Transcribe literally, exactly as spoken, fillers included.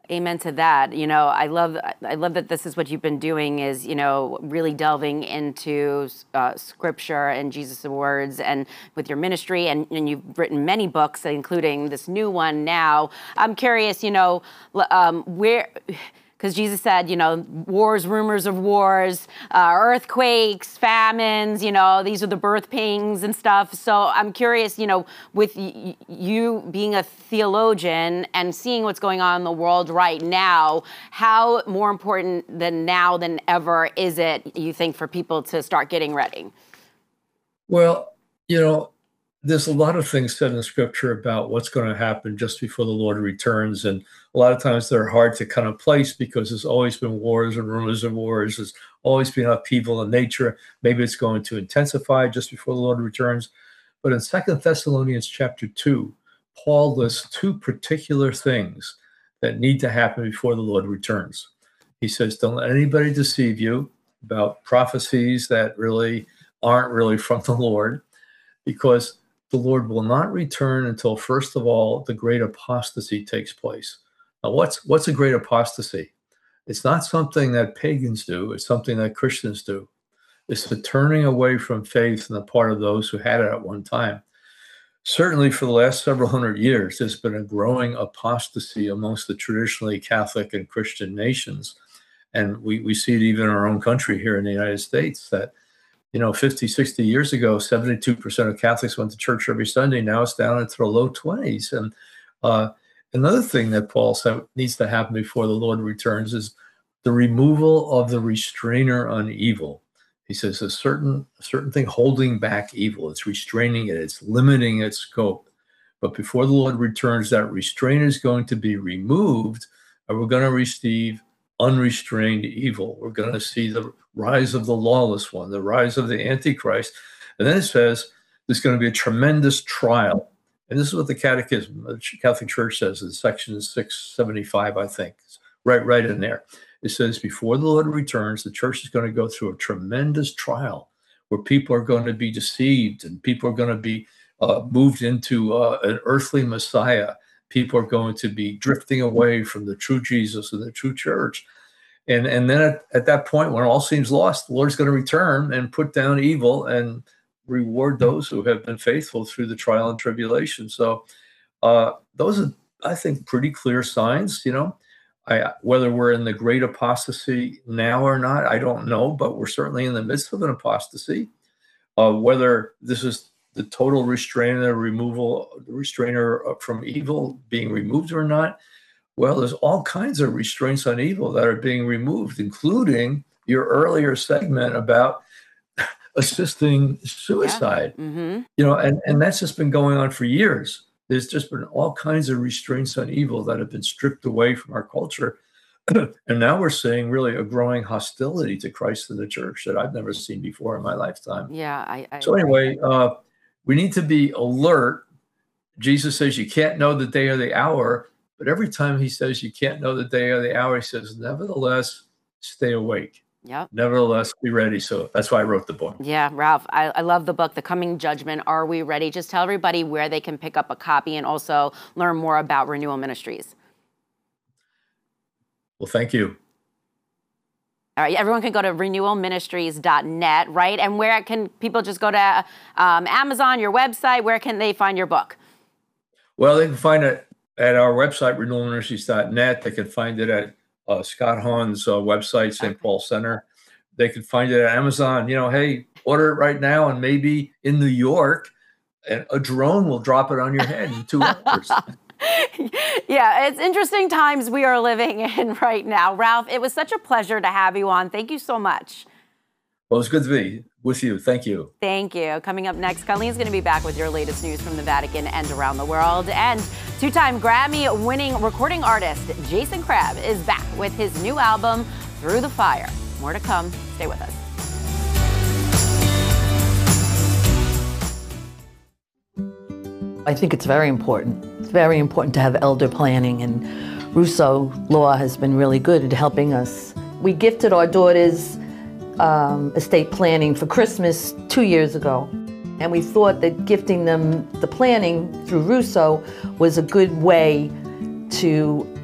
Amen to that. You know, I love I love that this is what you've been doing is, you know, really delving into uh, scripture and Jesus' words and with your ministry. And, and you've written many books, including this new one now. I'm curious, you know, um, where... Because Jesus said, you know, wars, rumors of wars, uh, earthquakes, famines, you know, these are the birth pains and stuff. So I'm curious, you know, with y- you being a theologian and seeing what's going on in the world right now, how more important than now than ever is it, you think, for people to start getting ready? Well, you know, there's a lot of things said in Scripture about what's going to happen just before the Lord returns. And a lot of times they're hard to kind of place because there's always been wars and rumors of wars. There's always been upheaval in nature. Maybe it's going to intensify just before the Lord returns. But in Second Thessalonians chapter two, Paul lists two particular things that need to happen before the Lord returns. He says, don't let anybody deceive you about prophecies that really aren't really from the Lord, because the Lord will not return until, first of all, the great apostasy takes place. Now, what's what's a great apostasy? It's not something that pagans do. It's something that Christians do. It's the turning away from faith on the part of those who had it at one time. Certainly for the last several hundred years, there's been a growing apostasy amongst the traditionally Catholic and Christian nations. And we, we see it even in our own country here in the United States that, you know, fifty, sixty years ago, seventy-two percent of Catholics went to church every Sunday. Now it's down into the low twenties. And uh, another thing that Paul said needs to happen before the Lord returns is the removal of the restrainer on evil. He says a certain, a certain thing holding back evil. It's restraining it. It's limiting its scope. But before the Lord returns, that restrainer is going to be removed, and we're going to receive unrestrained evil. We're going to see the rise of the lawless one, the rise of the Antichrist. And then it says there's going to be a tremendous trial. And this is what the Catechism, the Catholic Church says in section six seventy-five, I think. It's right, right in there. It says, before the Lord returns, the church is going to go through a tremendous trial where people are going to be deceived and people are going to be uh, moved into uh, an earthly Messiah. People are going to be drifting away from the true Jesus and the true church. And, and then at, at that point, when all seems lost, the Lord's going to return and put down evil and reward those who have been faithful through the trial and tribulation. So uh, those are, I think, pretty clear signs. You know, I, whether we're in the great apostasy now or not, I don't know, but we're certainly in the midst of an apostasy. Uh, whether this is the total restrainer, removal, the restrainer from evil being removed or not, well, there's all kinds of restraints on evil that are being removed, including your earlier segment about assisting suicide. Yeah. Mm-hmm. You know, and, and that's just been going on for years. There's just been all kinds of restraints on evil that have been stripped away from our culture. And now we're seeing really a growing hostility to Christ and the church that I've never seen before in my lifetime. Yeah. I, I so anyway, uh, we need to be alert. Jesus says you can't know the day or the hour, but every time he says you can't know the day or the hour, he says, nevertheless, stay awake. Yep. Nevertheless, be ready. So that's why I wrote the book. Yeah, Ralph, I, I love the book, The Coming Judgment. Are we ready? Just tell everybody where they can pick up a copy and also learn more about Renewal Ministries. Well, thank you. All right, everyone can go to renewal ministries dot net, right? And where can people just go to um, Amazon, your website? Where can they find your book? Well, they can find it at our website, renewal ministries dot net. They can find it at uh, Scott Hahn's uh, website, Saint Paul Center. They can find it at Amazon. You know, hey, order it right now, and maybe in New York, and a drone will drop it on your head in two hours. Yeah, it's interesting times we are living in right now. Ralph, it was such a pleasure to have you on. Thank you so much. Well, it's good to be with you. Thank you. Thank you. Coming up next, Colleen's going to be back with your latest news from the Vatican and around the world. And two-time Grammy-winning recording artist Jason Crabb is back with his new album, Through the Fire. More to come. Stay with us. I think it's very important. It's very important to have elder planning, and Russo Law has been really good at helping us. We gifted our daughters um, estate planning for Christmas two years ago, and we thought that gifting them the planning through Russo was a good way to